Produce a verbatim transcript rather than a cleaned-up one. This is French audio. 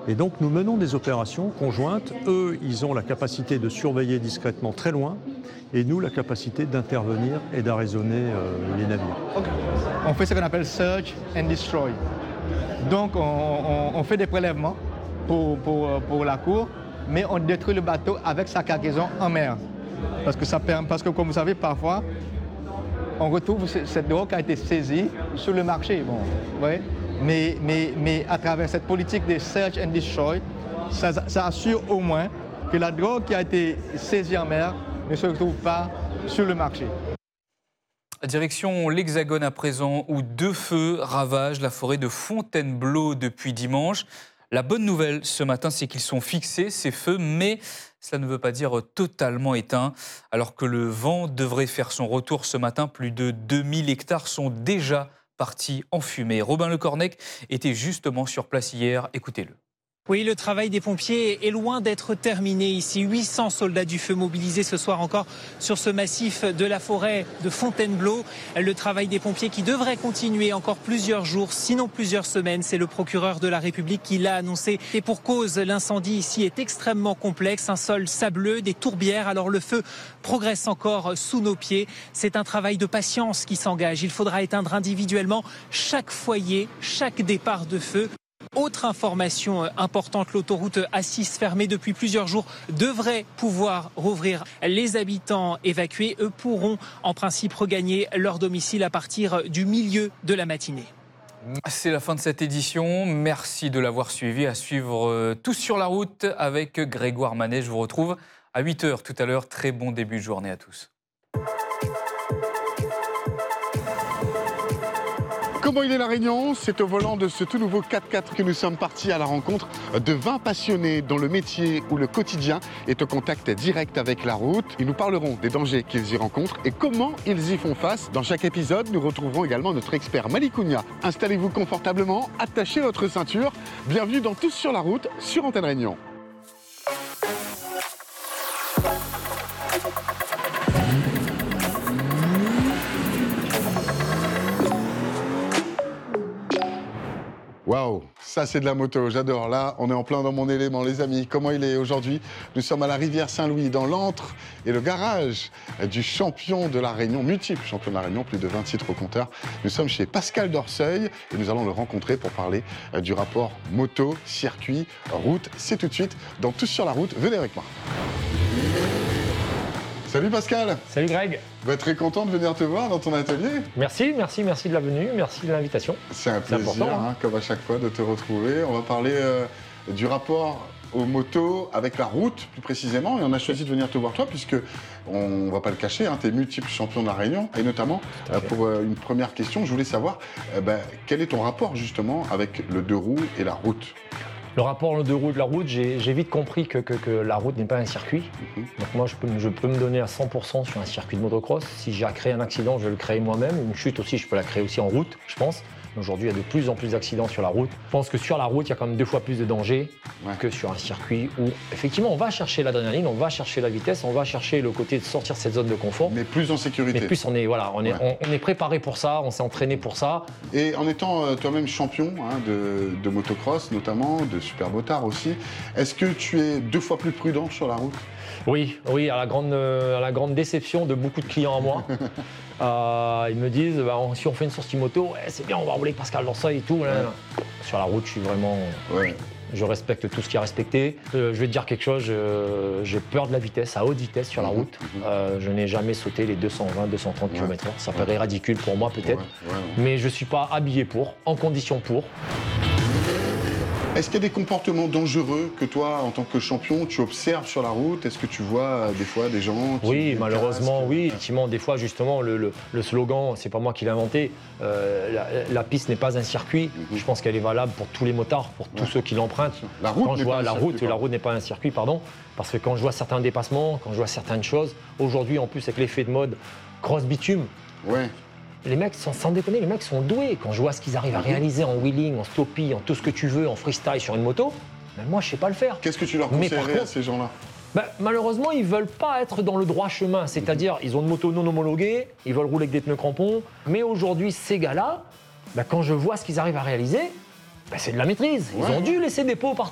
Et donc nous menons des opérations conjointes. Eux, ils ont la capacité de surveiller discrètement très loin et nous la capacité d'intervenir et d'arraisonner euh, les navires. Okay. On fait ce qu'on appelle search and destroy. Donc on, on, on fait des prélèvements pour, pour, pour la cour, mais on détruit le bateau avec sa cargaison en mer. Parce que, ça, parce que comme vous savez, parfois, on retrouve cette drogue qui a été saisie sur le marché. Bon, ouais. mais, mais, mais à travers cette politique de search and destroy, ça, ça assure au moins que la drogue qui a été saisie en mer ne se retrouve pas sur le marché. Direction l'Hexagone à présent, où deux feux ravagent la forêt de Fontainebleau depuis dimanche. La bonne nouvelle ce matin, c'est qu'ils sont fixés, ces feux, mais cela ne veut pas dire totalement éteints. Alors que le vent devrait faire son retour ce matin, plus de deux mille hectares sont déjà partis en fumée. Robin Lecornec était justement sur place hier, écoutez-le. Oui, le travail des pompiers est loin d'être terminé ici. huit cents soldats du feu mobilisés ce soir encore sur ce massif de la forêt de Fontainebleau. Le travail des pompiers qui devrait continuer encore plusieurs jours, sinon plusieurs semaines. C'est le procureur de la République qui l'a annoncé. Et pour cause, l'incendie ici est extrêmement complexe. Un sol sableux, des tourbières. Alors le feu progresse encore sous nos pieds. C'est un travail de patience qui s'engage. Il faudra éteindre individuellement chaque foyer, chaque départ de feu. Autre information importante, l'autoroute A six fermée depuis plusieurs jours devrait pouvoir rouvrir. Les habitants évacués, eux, pourront en principe regagner leur domicile à partir du milieu de la matinée. C'est la fin de cette édition. Merci de l'avoir suivi. À suivre Tous sur la route avec Grégoire Manet. Je vous retrouve à huit heures tout à l'heure. Très bon début de journée à tous. Comment il est la Réunion? C'est au volant de ce tout nouveau quatre-quatre que nous sommes partis à la rencontre de vingt passionnés dont le métier ou le quotidien est au contact direct avec la route. Ils nous parleront des dangers qu'ils y rencontrent et comment ils y font face. Dans chaque épisode, nous retrouverons également notre expert Malikounia. Installez-vous confortablement, attachez votre ceinture. Bienvenue dans Tous sur la route sur Antenne Réunion. Waouh, ça c'est de la moto, j'adore. Là, on est en plein dans mon élément, les amis. Comment il est aujourd'hui? Nous sommes à la rivière Saint-Louis, dans l'antre et le garage du champion de la Réunion, multiple champion de la Réunion, plus de vingt titres au compteur. Nous sommes chez Pascal Dorseuil et nous allons le rencontrer pour parler du rapport moto, circuit, route. C'est tout de suite dans Tous sur la route. Venez avec moi. Salut Pascal. Salut Greg. Bah, très content de venir te voir dans ton atelier. Merci, merci, merci de la venue, merci de l'invitation. C'est un plaisir, hein, hein, comme à chaque fois, de te retrouver. On va parler euh, du rapport aux motos avec la route, plus précisément. Et on a choisi de venir te voir toi, puisque, on ne va pas le cacher, hein, tu es multiple champion de la Réunion. Et notamment, euh, pour euh, une première question, je voulais savoir, euh, bah, quel est ton rapport justement avec le deux roues et la route? Le rapport le deux roues et de la route, j'ai vite compris que, que, que la route n'est pas un circuit. Mm-hmm. Donc moi, je peux, je peux me donner à cent pour cent sur un circuit de motocross. Si j'ai à créer un accident, je vais le créer moi-même. Une chute aussi, je peux la créer aussi en route, je pense. Aujourd'hui, il y a de plus en plus d'accidents sur la route. Je pense que sur la route, il y a quand même deux fois plus de danger ouais. que sur un circuit où, effectivement, on va chercher l'adrénaline, on va chercher la vitesse, on va chercher le côté de sortir de cette zone de confort. Mais plus en sécurité. Mais plus on est, voilà, on est, ouais. on, on est préparé pour ça, on s'est entraîné pour ça. Et en étant euh, toi-même champion hein, de, de motocross, notamment, de super motard aussi, est-ce que tu es deux fois plus prudent sur la route? Oui, oui, à la grande, à la grande déception de beaucoup de clients à moi. euh, ils me disent, bah, on, si on fait une sortie moto, ouais, c'est bien, on va rouler avec Pascal Dorseuil et tout. Ouais. Sur la route, je suis vraiment... Ouais. Je respecte tout ce qui est respecté. Euh, je vais te dire quelque chose, j'ai peur de la vitesse, à haute vitesse sur la mmh, route. Mmh. Euh, je n'ai jamais sauté les deux cent vingt, deux cent trente ouais. kilomètres heure. Ça paraît ridicule pour moi peut-être, ouais, ouais, ouais. mais je ne suis pas habillé pour, en condition pour. Est-ce qu'il y a des comportements dangereux que toi, en tant que champion, tu observes sur la route? Est-ce que tu vois des fois des gens qui Oui, malheureusement, casques? oui. Effectivement, des fois, justement, le, le, le slogan, c'est pas moi qui l'ai inventé, euh, la, la piste n'est pas un circuit. Mm-hmm. Je pense qu'elle est valable pour tous les motards, pour tous ouais. ceux qui l'empruntent. La route quand je vois pas la un route, circuit, la route n'est pas un circuit, pardon, parce que quand je vois certains dépassements, quand je vois certaines choses, aujourd'hui, en plus, avec l'effet de mode cross bitume. Ouais. Les mecs, sans, sans déconner, les mecs sont doués. Quand je vois ce qu'ils arrivent à réaliser en wheeling, en stoppie, en tout ce que tu veux, en freestyle sur une moto, ben moi, je sais pas le faire. Qu'est-ce que tu leur conseillerais à ces gens-là? Ben, malheureusement, ils veulent pas être dans le droit chemin. C'est-à-dire, ils ont une moto non homologuée, ils veulent rouler avec des pneus crampons. Mais aujourd'hui, ces gars-là, ben, quand je vois ce qu'ils arrivent à réaliser, ben, c'est de la maîtrise. Ils ouais, ont ouais. dû laisser des pots par